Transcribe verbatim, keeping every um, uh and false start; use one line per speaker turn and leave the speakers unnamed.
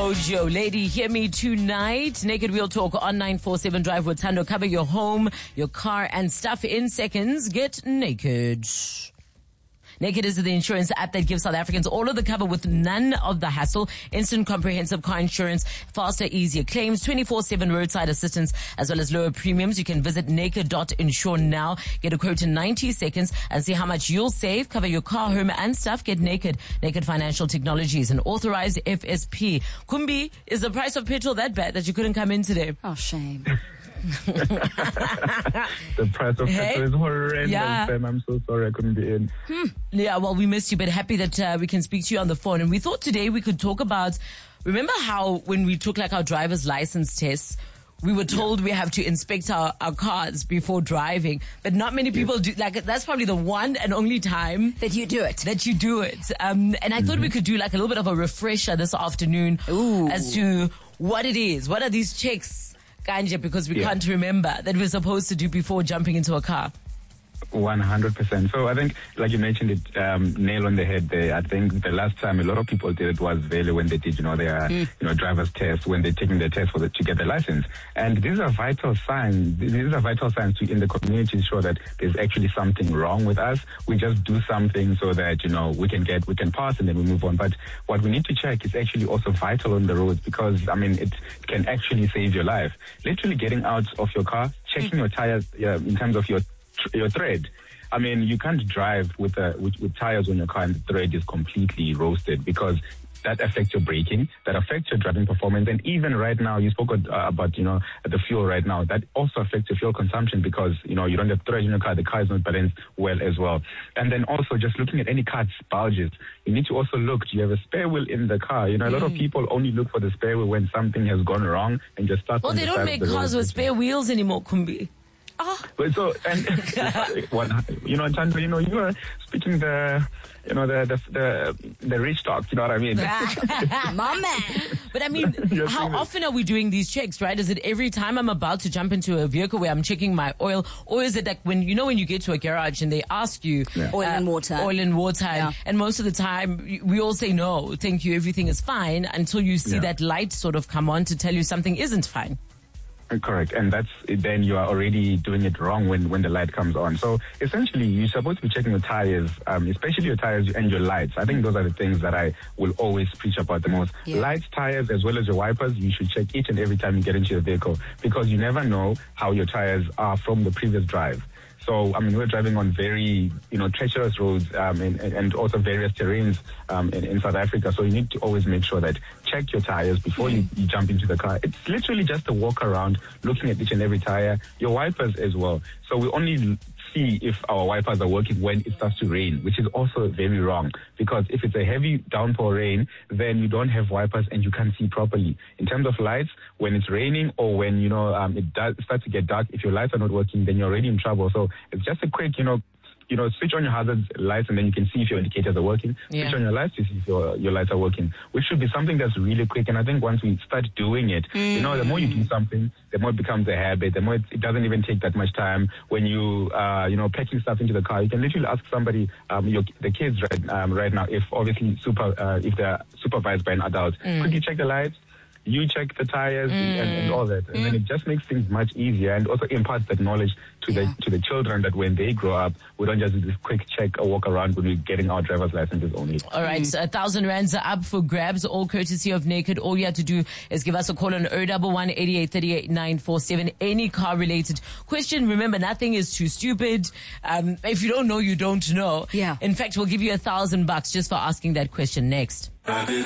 Mojo. Lady, hear me tonight. Naked Wheel Talk on nine four seven Drive with Tando. Cover your home, your car, and stuff in seconds. Get naked. Naked is the insurance app that gives South Africans all of the cover with none of the hassle. Instant comprehensive car insurance, faster, easier claims, twenty-four seven roadside assistance, as well as lower premiums. You can visit naked dot insure now. Get a quote in ninety seconds and see how much you'll save. Cover your car, home, and stuff. Get Naked. Naked Financial Technology is an authorized F S P. Kumbi, is the price of petrol that bad that you couldn't come in today?
Oh, shame.
The price of
Hey?
petrol is horrendous,
Yeah.
and I'm so sorry I couldn't be in.
Hmm. Yeah, well, we missed you, but happy that uh, we can speak to you on the phone. And we thought today we could talk about, remember how when we took like our driver's license tests, we were told we have to inspect our, our cars before driving, but not many people do. Like, that's probably the one and only time
That you do it.
that you do it. Um, and I thought we could do like a little bit of a refresher this afternoon
Ooh.
as to what it is. What are these checks, Kanje, because we
Yeah.
can't remember, that we're supposed to do before jumping into a car?
one hundred percent. So I think, like you mentioned it, um, nail on the head there. I think the last time a lot of people did it was really when they did, you know, their, mm. you know, driver's test, when they're taking their test for the, to get their license. And these are vital signs. These are vital signs to, in the community, show that there's actually something wrong with us. We just do something so that, you know, we can get, we can pass and then we move on. But what we need to check is actually also vital on the roads, because, I mean, it can actually save your life. Literally getting out of your car, checking mm. your tires, yeah, in terms of your your thread. I mean, you can't drive with, a, with with tires on your car and the thread is completely roasted, because that affects your braking, that affects your driving performance. And even right now, you spoke uh, about, you know, the fuel right now, that also affects your fuel consumption, because, you know, you don't have thread in your car, the car is not balanced well as well. And then also just looking at any cuts, bulges, you need to also look, do you have a spare wheel in the car? You know, a lot
Mm.
of people only look for the spare wheel when something has gone wrong and just start.
Well, they don't make cars with spare wheels anymore, Kumbi. Oh.
But so, and one, you know, Tando, you know, you are speaking the, you know, the the the, the rich talk. You know what I mean?
My man.
But I mean,
You're
how
seeing it.
often are we doing these checks, right? Is it every time I'm about to jump into a vehicle where I'm checking my oil? Or is it like when, you know, when you get to a garage and they ask you...
Yeah.
Oil and water.
Oil and water.
Yeah.
And most of the time, we all say, no, thank you, everything is fine, until you see
Yeah.
that light sort of come on to tell you something isn't fine.
Correct, and that's then you are already doing it wrong when, when the light comes on. So essentially, you're supposed to be checking your tires, um, especially your tires and your lights. I think those are the things that I will always preach about the most.
Yeah.
Lights, tires, as well as your wipers, you should check each and every time you get into your vehicle, because you never know how your tires are from the previous drive. So, I mean, we're driving on very, you know, treacherous roads um, and, and also various terrains um, in, in South Africa. So you need to always make sure that check your tires before you, you jump into the car. It's literally just a walk around, looking at each and every tire, your wipers as well. So we only see if our wipers are working when it starts to rain, which is also very wrong, because if it's a heavy downpour rain, then you don't have wipers and you can't see properly. In terms of lights, when it's raining or when, you know, um, it does starts to get dark, if your lights are not working, then you're already in trouble. So it's just a quick, you know, you know, switch on your hazard lights and then you can see if your indicators are working.
Yeah.
Switch on your lights to see if your, your lights are working, which should be something that's really quick. And I think once we start doing it, mm. you know, the more you do something, the more it becomes a habit, the more it, it doesn't even take that much time. When you, uh, you know, packing stuff into the car, you can literally ask somebody, um, your, the kids right, um, right now, if obviously super, uh, if they're supervised by an adult, mm. quickly check the lights. You check the tires mm. and, and all that, and mm. then it just makes things much easier, and also imparts that knowledge to yeah. the to the children, that when they grow up, we don't just do this quick check or walk around when we're getting our driver's licenses only.
All right, mm. so a thousand rands are up for grabs, all courtesy of Naked. All you have to do is give us a call on oh one one, eighty-eight, thirty-eight, nine four seven. Any car related question. Remember, nothing is too stupid. Um, if you don't know, you don't know.
Yeah.
In fact, we'll give you a thousand bucks just for asking that question next.